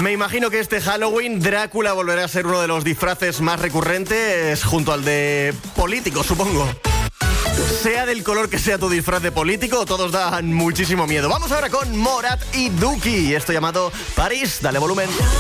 Me imagino que este Halloween Drácula volverá a ser uno de los disfraces más recurrentes junto al de político, supongo. Sea del color que sea tu disfraz de político, todos dan muchísimo miedo. Vamos ahora con Morat y Duki, esto llamado París. Dale volumen.